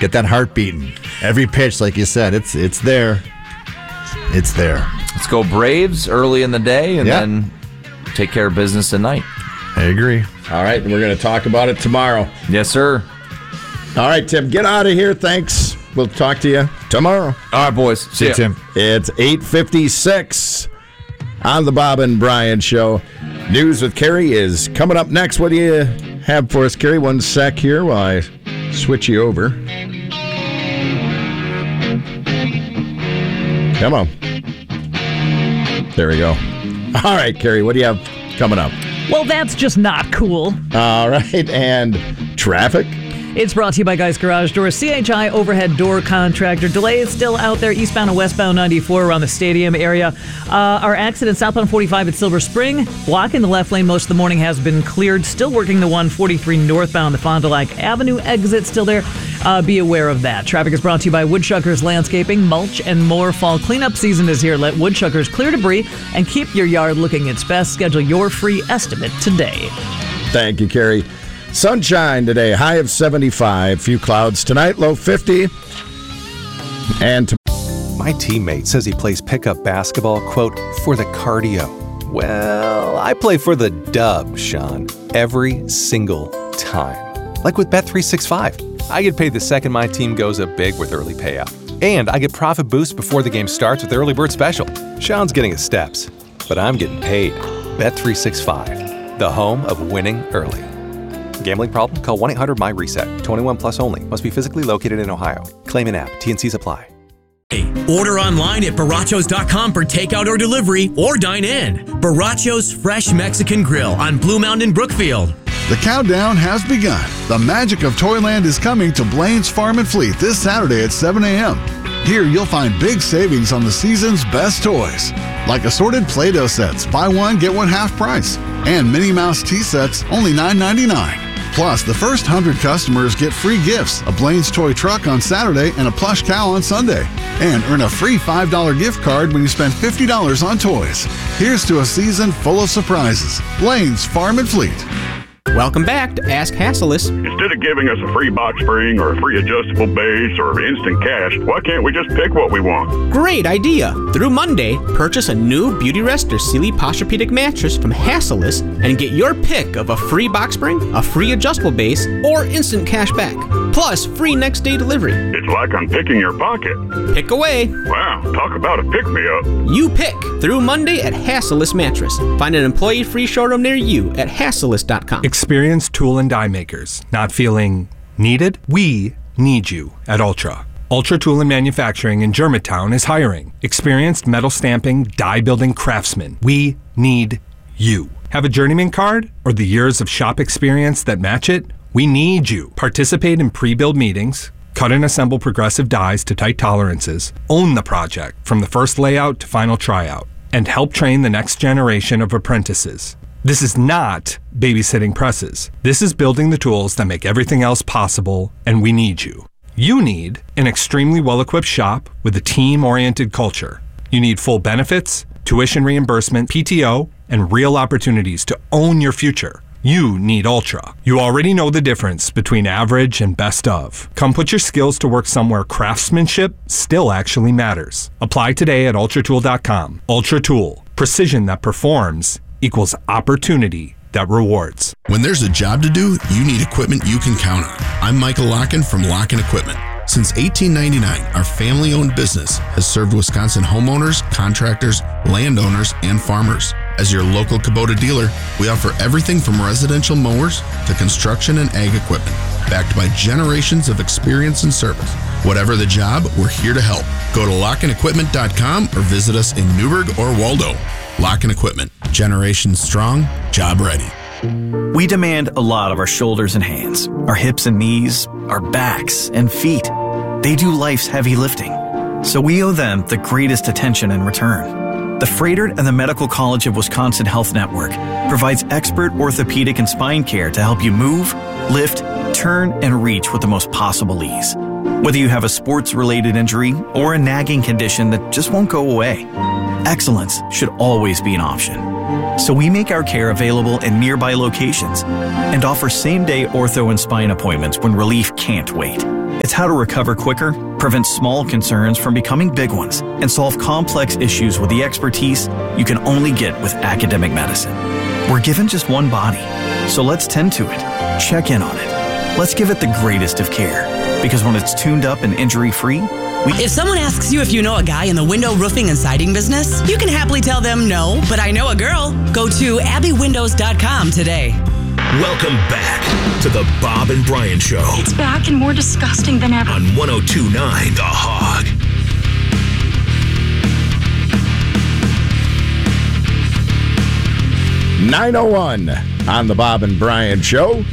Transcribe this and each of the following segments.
Get that heart beating. Every pitch, like you said, it's there. It's there. Let's go Braves early in the day and then take care of business at night. I agree. All right, we're going to talk about it tomorrow. Yes, sir. All right, Tim, get out of here. Thanks. We'll talk to you tomorrow. All right, boys. See you, Tim. It's 8:56 on the Bob and Brian Show. News with Carrie is coming up next. What do you have for us, Carrie? One sec here while I switch you over. Come on. There we go. All right, Carrie, what do you have coming up? Well, that's just not cool. All right, and traffic? It's brought to you by Guys Garage Doors, CHI overhead door contractor. Delays still out there eastbound and westbound 94 around the stadium area. Our accident southbound 45 at Silver Spring. Blocking the left lane most of the morning has been cleared. Still working the 143 northbound, the Fond du Lac Avenue exit still there. Be aware of that. Traffic is brought to you by Woodchuckers Landscaping, Mulch, and more. Fall cleanup season is here. Let Woodchuckers clear debris and keep your yard looking its best. Schedule your free estimate today. Thank you, Carrie. Sunshine today, high of 75. Few clouds tonight, low 50. And my teammate says he plays pickup basketball, quote, for the cardio. Well, I play for the dub, Sean, every single time. Like with Bet365. I get paid the second my team goes up big with early payout. And I get profit boost before the game starts with the early bird special. Sean's getting his steps, but I'm getting paid. Bet365, the home of winning early. Gambling problem? Call 1-800-MY-RESET. 21 plus only. Must be physically located in Ohio. Claim in app. T&Cs apply. Order online at Barachos.com for takeout or delivery, or dine in. Barachos Fresh Mexican Grill on Blue Mountain, Brookfield. The countdown has begun. The magic of Toyland is coming to Blaine's Farm and Fleet this Saturday at 7 a.m. Here you'll find big savings on the season's best toys, like assorted Play-Doh sets, buy one, get one half price, and Minnie Mouse tea sets, only $9.99. Plus, the first 100 customers get free gifts, a Blaine's toy truck on Saturday and a plush cow on Sunday. And earn a free $5 gift card when you spend $50 on toys. Here's to a season full of surprises. Blaine's Farm and Fleet. Welcome back to Ask Hassellus. Instead of giving us a free box spring or a free adjustable base or instant cash, why can't we just pick what we want? Great idea. Through Monday, purchase a new Beautyrest or Sealy Posturepedic mattress from Hassellus and get your pick of a free box spring, a free adjustable base, or instant cash back. Plus, free next day delivery. It's like I'm picking your pocket. Pick away. Wow, talk about a pick-me-up. You pick through Monday at Hassellus Mattress. Find an employee-free showroom near you at Hassellus.com. Experienced tool and die makers. Not feeling needed? We need you at Ultra. Ultra Tool and Manufacturing in Germantown is hiring experienced metal stamping, die building craftsmen. We need you. Have a journeyman card or the years of shop experience that match it? We need you. Participate in pre-build meetings, cut and assemble progressive dies to tight tolerances, own the project from the first layout to final tryout, and help train the next generation of apprentices. This is not babysitting presses. This is building the tools that make everything else possible, and we need you. You need an extremely well-equipped shop with a team-oriented culture. You need full benefits, tuition reimbursement, PTO, and real opportunities to own your future. You need Ultra. You already know the difference between average and best of. Come put your skills to work somewhere craftsmanship still actually matters. Apply today at ultratool.com. Ultra Tool. Precision that performs equals opportunity that rewards. When there's a job to do, you need equipment you can count on. I'm Michael Locken from Locken Equipment. Since 1899, our family-owned business has served Wisconsin homeowners, contractors, landowners, and farmers. As your local Kubota dealer, we offer everything from residential mowers to construction and ag equipment, backed by generations of experience and service. Whatever the job, we're here to help. Go to LockenEquipment.com or visit us in Newburgh or Waldo. Locken Equipment. Generation strong, job ready. We demand a lot of our shoulders and hands, our hips and knees, our backs and feet. They do life's heavy lifting, so we owe them the greatest attention in return. The Froedtert and the Medical College of Wisconsin Health Network provides expert orthopedic and spine care to help you move, lift, turn, and reach with the most possible ease. Whether you have a sports-related injury or a nagging condition that just won't go away, excellence should always be an option. So we make our care available in nearby locations and offer same-day ortho and spine appointments when relief can't wait. It's It's how to recover quicker, prevent small concerns from becoming big ones, and solve complex issues with the expertise you can only get with academic medicine. We're given just one body, so let's tend to it, check in on it. Let's give it the greatest of care, because when it's tuned up and injury-free, If someone asks you if you know a guy in the window roofing and siding business, you can happily tell them no, but I know a girl. Go to abbywindows.com today. Welcome back to the Bob and Brian Show. It's back and more disgusting than ever. On 102.9 The Hog. .901 on the Bob and Brian Show.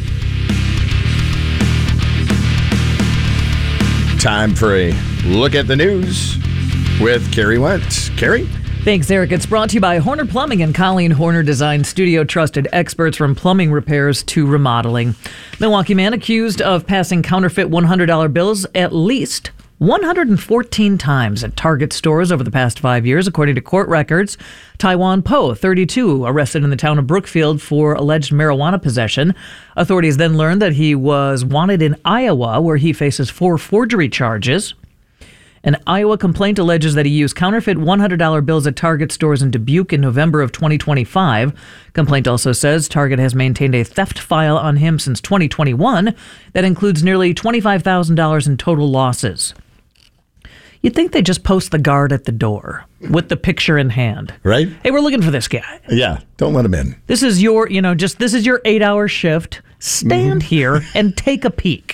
Time for a look at the news with Carrie Wentz. Carrie? Thanks, Eric. It's brought to you by Horner Plumbing and Colleen Horner Design Studio, trusted experts from plumbing repairs to remodeling. Milwaukee man accused of passing counterfeit $100 bills at least 114 times at Target stores over the past 5 years, according to court records. Taiwan Po, 32, arrested in the town of Brookfield for alleged marijuana possession. Authorities then learned that he was wanted in Iowa, where he faces 4 forgery charges. An Iowa complaint alleges that he used counterfeit $100 bills at Target stores in Dubuque in November of 2025. Complaint also says Target has maintained a theft file on him since 2021 that includes nearly $25,000 in total losses. You'd think they just post the guard at the door with the picture in hand. Right? Hey, we're looking for this guy. Yeah, don't let him in. This is your, this is your 8-hour shift. Stand here and take a peek.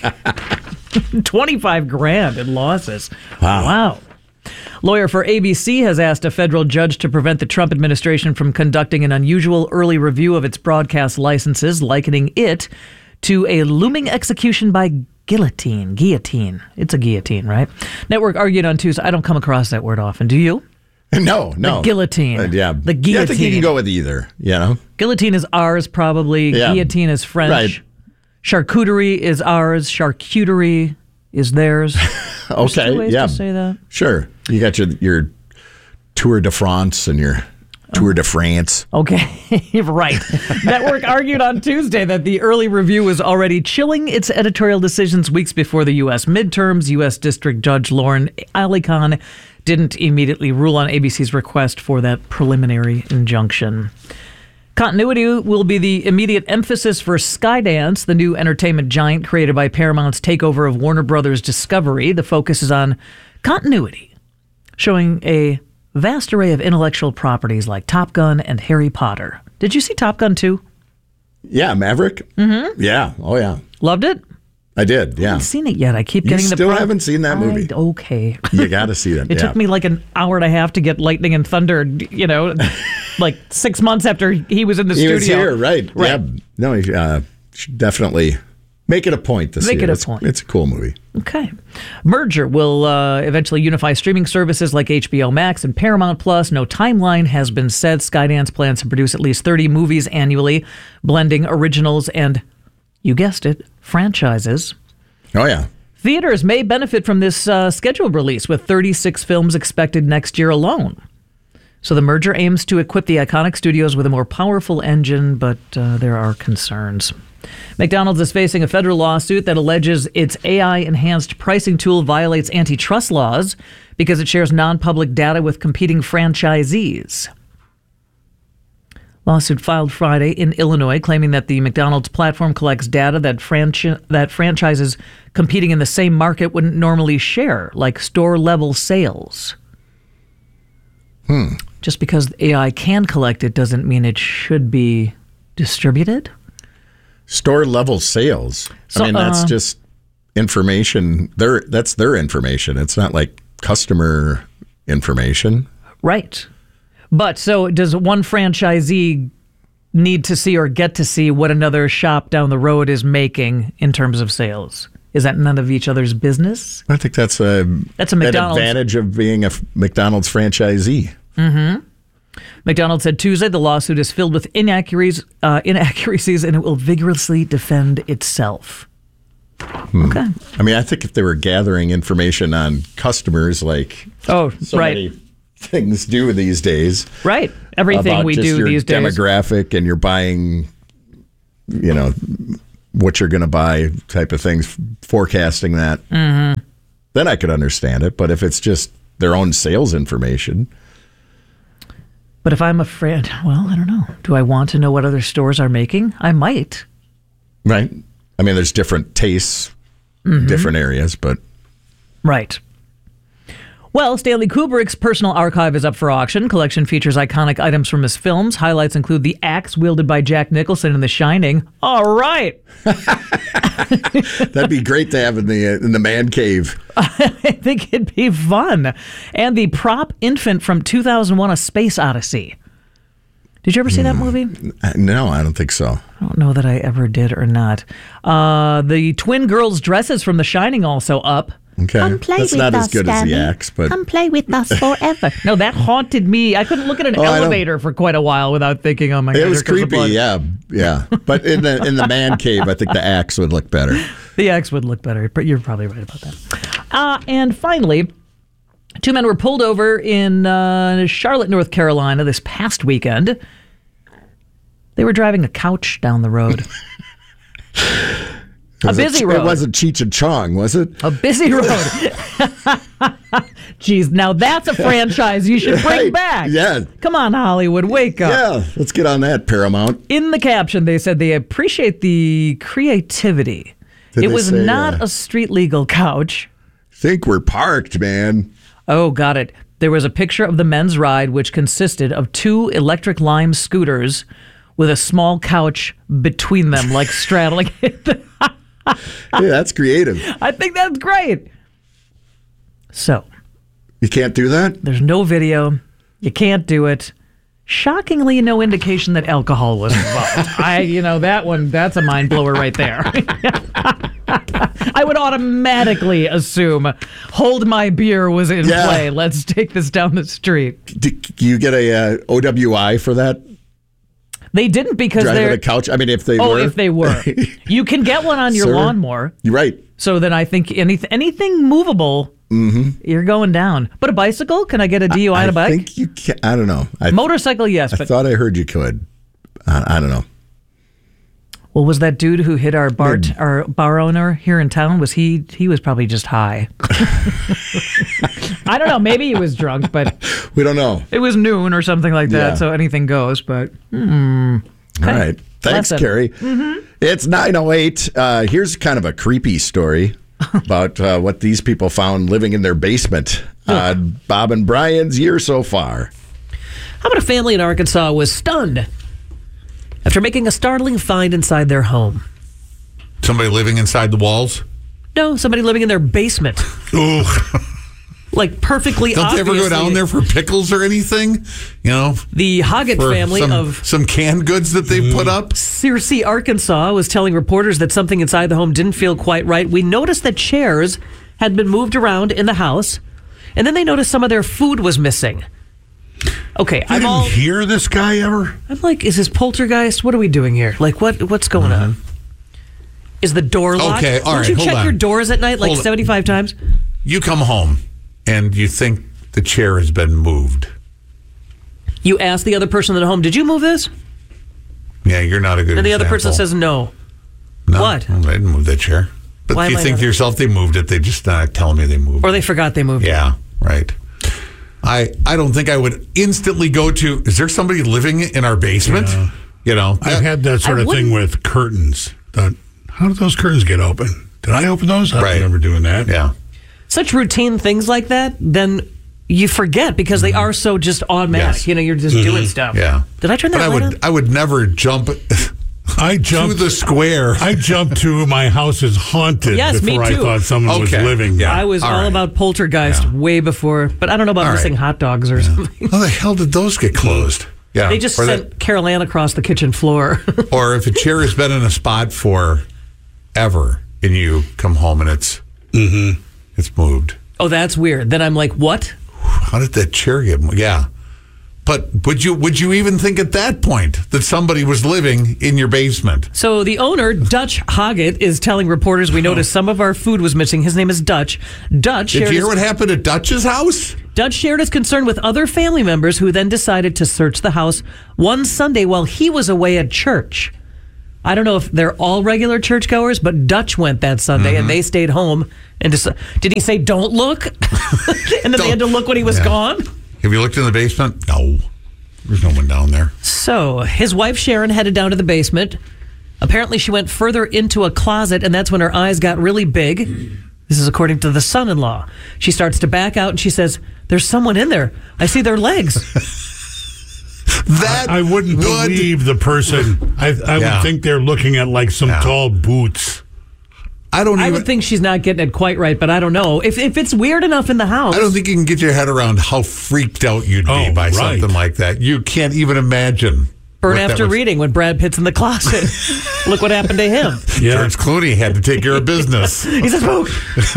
$25,000 in losses. Wow. Lawyer for ABC has asked a federal judge to prevent the Trump administration from conducting an unusual early review of its broadcast licenses, likening it to a looming execution by guillotine. It's a guillotine, right? Network argued on Tuesday. I don't come across that word often. Do you? No. The guillotine. Yeah. The guillotine. I think you can go with either, Guillotine is ours, probably. Yeah. Guillotine is French. Right. Charcuterie is ours. Charcuterie is theirs. Okay. Two ways to say that. Sure. You got your Tour de France and your Tour de France. Okay, right. Network argued on Tuesday that the early review was already chilling its editorial decisions weeks before the U.S. midterms. U.S. District Judge Lauren Alicon didn't immediately rule on ABC's request for that preliminary injunction. Continuity will be the immediate emphasis for Skydance, the new entertainment giant created by Paramount's takeover of Warner Brothers Discovery. The focus is on continuity, showing a vast array of intellectual properties like Top Gun and Harry Potter. Did you see Top Gun 2? Yeah, Maverick? Mm-hmm. Yeah. Oh, yeah. Loved it? I did, yeah. I haven't seen it yet. I keep getting You still haven't seen that movie? Okay. You got to see that. It took me like an hour and a half to get Lightning and Thunder, like 6 months after he was in the studio. He was here, right. Yeah. No, you should definitely make it a point to see it. Make it a point. It's a cool movie. Okay. Merger will eventually unify streaming services like HBO Max and Paramount Plus. No timeline has been set. Skydance plans to produce at least 30 movies annually, blending originals and, you guessed it, franchises. Oh, yeah. Theaters may benefit from this scheduled release, with 36 films expected next year alone. So the merger aims to equip the iconic studios with a more powerful engine, but there are concerns. McDonald's is facing a federal lawsuit that alleges its AI-enhanced pricing tool violates antitrust laws because it shares non-public data with competing franchisees. Lawsuit filed Friday in Illinois, claiming that the McDonald's platform collects data that franchises competing in the same market wouldn't normally share, like store-level sales. Just because AI can collect it doesn't mean it should be distributed? Store-level sales. So, that's just information. That's their information. It's not like customer information. Right. But so does one franchisee need to see or get to see what another shop down the road is making in terms of sales? Is that none of each other's business? I think that's a McDonald's an advantage of being a McDonald's franchisee. Mm-hmm. McDonald's said Tuesday the lawsuit is filled with inaccuracies and it will vigorously defend itself. Okay. I think if they were gathering information on customers like many things do these days. Right. Everything we do these days. Demographic, and you're buying, what you're going to buy type of things, forecasting that. Mm-hmm. Then I could understand it. But if it's just their own sales information. But if I'm a friend, well, I don't know. Do I want to know what other stores are making? I might. Right. I mean, there's different tastes, different areas, but. Right. Well, Stanley Kubrick's personal archive is up for auction. Collection features iconic items from his films. Highlights include the axe wielded by Jack Nicholson in The Shining. All right. That'd be great to have in the man cave. I think it'd be fun. And the prop infant from 2001: A Space Odyssey. Did you ever see that movie? No, I don't think so. I don't know that I ever did or not. The twin girls' dresses from The Shining also up. Okay. Come play That's with not us, as good Danny. as the axe, but Come play with us forever. No, that haunted me. I couldn't look at an elevator for quite a while without thinking, oh my God. it was here comes the creepy. blood. Yeah. But in the man cave, I think the axe would look better. The axe would look better, but you're probably right about that. And finally, 2 men were pulled over in Charlotte, North Carolina this past weekend. They were driving a couch down the road. A busy road. It wasn't Cheech and Chong, was it? A busy road. Jeez, now that's a franchise you should bring back. Yeah. Come on, Hollywood, wake up. Yeah, let's get on that, Paramount. In the caption, they said they appreciate the creativity. Did it they was say, not a street legal couch. Think we're parked, man. Oh, got it. There was a picture of the men's ride, which consisted of 2 electric lime scooters with a small couch between them, like straddling it. Yeah, that's creative. I think that's great. So. You can't do that? There's no video. You can't do it. Shockingly, no indication that alcohol was involved. That's a mind blower right there. I would automatically assume hold my beer was in play. Let's take this down the street. Do you get a OWI for that? They didn't because driving they're a couch. I mean, if they were. Oh, if they were, you can get one on your lawnmower. You're right. So then I think anything movable, you're going down. But a bicycle? Can I get a DUI on a bike? I think you can. I don't know. Motorcycle, yes. I thought I heard you could. I don't know. Well, was that dude who hit our bar owner here in town? Was he was probably just high. I don't know. Maybe he was drunk, but we don't know. It was noon or something like that, so anything goes. But all right, thanks, Carrie. It's 9:08. Here's kind of a creepy story about what these people found living in their basement. Bob and Brian's year so far. How about a family in Arkansas was stunned after making a startling find inside their home? Somebody living inside the walls? No, somebody living in their basement. Ooh. Like perfectly Don't they ever go down there for pickles or anything? You know? The Hoggett family of some canned goods that they put up? Searcy, Arkansas was telling reporters that something inside the home didn't feel quite right. We noticed that chairs had been moved around in the house, and then they noticed some of their food was missing. Okay, I didn't hear this guy ever. I'm like, is this poltergeist? What are we doing here? Like, what's going on? Is the door locked? Okay, all right, Don't you hold check on. your doors at night like 75 times? You come home and you think the chair has been moved. You ask the other person at home, did you move this? Yeah, you're not a good And the other person example. says no. No, What? Well, they didn't move that chair. But Why if you am I think not- to yourself they moved it, they just not telling me they moved Or it. they forgot they moved it. Yeah, right. I don't think I would instantly go to, is there somebody living in our basement? Yeah. You know? I've had that sort of thing with curtains. How did those curtains get open? Did I open those? I don't remember doing that. Yeah. Such routine things like that, then you forget because they are so just automatic. Yes. You know, you're just doing stuff. Yeah. Did I turn that light on? I would never jump I jumped to the square. I jumped to my house is haunted Yes, me before too. I thought someone was living there. I was all about poltergeist way before, but I don't know about missing hot dogs or something. How the hell did those get closed? Yeah. They just Or sent Carol Ann across the kitchen floor. or if a chair has been in a spot for ever and you come home and it's moved. Oh, that's weird. Then I'm like, what? How did that chair get moved? Yeah. But would you even think at that point that somebody was living in your basement? So the owner, Dutch Hoggett, is telling reporters we noticed some of our food was missing. His name is Dutch. Did you hear what happened at Dutch's house? Dutch shared his concern with other family members who then decided to search the house one Sunday while he was away at church. I don't know if they're all regular churchgoers, but Dutch went that Sunday and they stayed home. And did he say, don't look? And then they had to look when he was gone? Have you looked in the basement? No. There's no one down there. So his wife, Sharon, headed down to the basement. Apparently, she went further into a closet, and that's when her eyes got really big. This is according to the son-in-law. She starts to back out, and she says, there's someone in there. I see their legs. I wouldn't believe the person. I would think they're looking at like some tall boots. I would think she's not getting it quite right, but I don't know. If it's weird enough in the house. I don't think you can get your head around how freaked out you'd be by something like that. You can't even imagine. Burn After Reading when Brad Pitt's in the closet. Look what happened to him. George Clooney had to take care of business. He says, "Boo."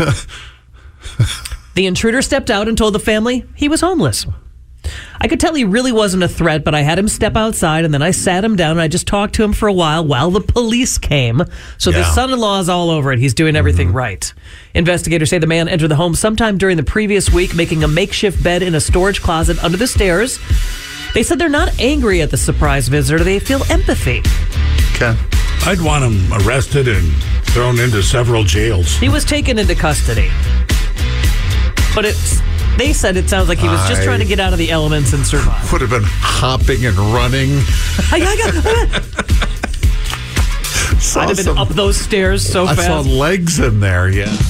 The intruder stepped out and told the family he was homeless. I could tell he really wasn't a threat, but I had him step outside, and then I sat him down, and I just talked to him for a while the police came. So the son-in-law is all over it. He's doing everything right. Investigators say the man entered the home sometime during the previous week, making a makeshift bed in a storage closet under the stairs. They said they're not angry at the surprise visitor. They feel empathy. Okay. I'd want him arrested and thrown into several jails. He was taken into custody. But they said it sounds like he was just trying to get out of the elements and survive. Would have been hopping and running. I'd have been up those stairs so fast. I saw legs in there,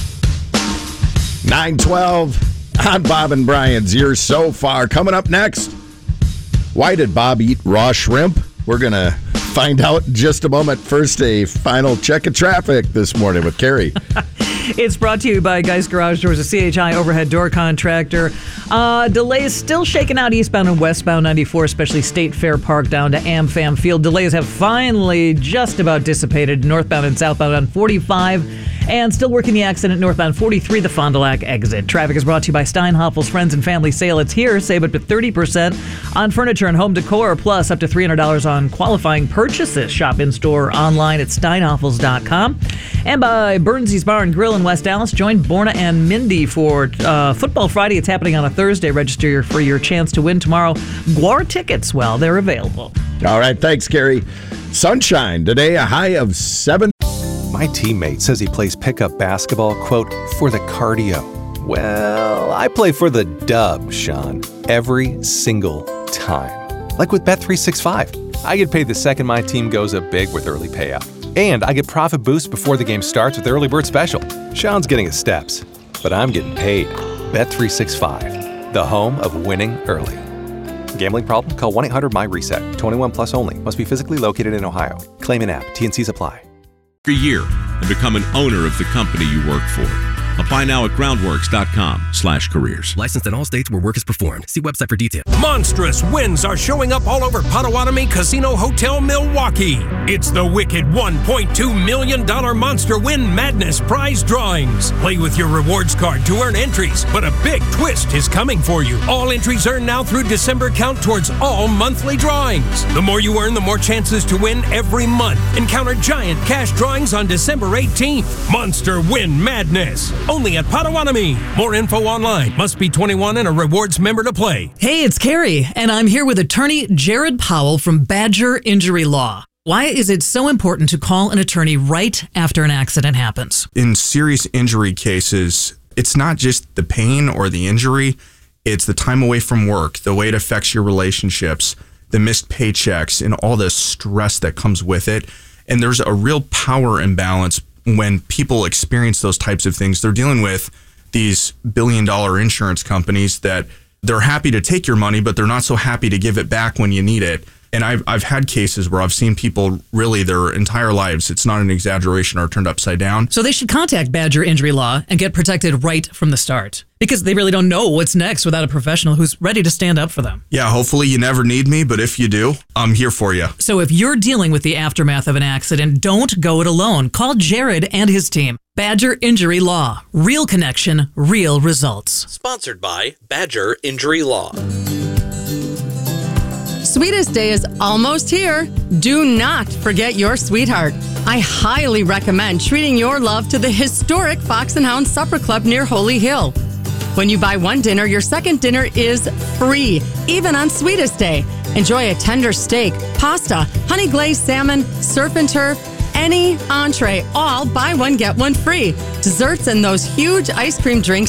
9:12 on Bob and Brian's Year So Far. Coming up next, why did Bob eat raw shrimp? We're going to find out in just a moment. First, a final check of traffic this morning with Carrie. It's brought to you by Geist Garage Doors, a CHI overhead door contractor. Delays still shaking out eastbound and westbound 94, especially State Fair Park down to AmFam Field. Delays have finally just about dissipated northbound and southbound on 45, and still working the accident northbound 43, the Fond du Lac exit. Traffic is brought to you by Steinhoffel's Friends and Family Sale. It's here. Save up to 30% on furniture and home decor, plus up to $300 on qualifying purchases. Shop in-store online at steinhoffels.com. And by Burnsy's Bar and Grill in West Dallas. Join Borna and Mindy for Football Friday. It's happening on a Thursday. Register for your chance to win tomorrow. Guar tickets, well, they're available. All right, thanks, Gary. Sunshine today, a high of 7. My teammate says he plays pickup basketball, quote, for the cardio. Well, I play for the dub, Sean, every single time. Like with Bet365. I get paid the second my team goes up big with early payout. And I get profit boosts before the game starts with Early Bird Special. Sean's getting his steps, but I'm getting paid. Bet365, the home of winning early. Gambling problem? Call 1-800-MY-RESET. 21 plus only. Must be physically located in Ohio. Claim in app. T&Cs apply. Every year and become an owner of the company you work for. Apply now at groundworks.com/careers. Licensed in all states where work is performed. See website for details. Monstrous wins are showing up all over Potawatomi Casino Hotel Milwaukee. It's the wicked $1.2 million Monster Win Madness prize drawings. Play with your rewards card to earn entries, but a big twist is coming for you. All entries earned now through December count towards all monthly drawings. The more you earn, the more chances to win every month. Encounter giant cash drawings on December 18th. Monster Win Madness. Only at Potawatomi. More info online. Must be 21 and a rewards member to play. Hey, it's Carrie, and I'm here with attorney Jared Powell from Badger Injury Law. Why is it so important to call an attorney right after an accident happens? In serious injury cases, it's not just the pain or the injury, it's the time away from work, the way it affects your relationships, the missed paychecks, and all the stress that comes with it. And there's a real power imbalance when people experience those types of things. They're dealing with these billion-dollar insurance companies that they're happy to take your money, but they're not so happy to give it back when you need it. And I've had cases where I've seen people really their entire lives, it's not an exaggeration, are turned upside down. So they should contact Badger Injury Law and get protected right from the start, because they really don't know what's next without a professional who's ready to stand up for them. Yeah, hopefully you never need me, but if you do, I'm here for you. So if you're dealing with the aftermath of an accident, don't go it alone. Call Jared and his team. Badger Injury Law. Real connection, real results. Sponsored by Badger Injury Law. Sweetest Day is almost here. Do not forget your sweetheart. I highly recommend treating your love to the historic Fox and Hound Supper Club near Holy Hill. When you buy one dinner, your second dinner is free, even on Sweetest Day. Enjoy a tender steak, pasta, honey glazed salmon, surf and turf, any entree, all buy one, get one free. Desserts and those huge ice cream drinks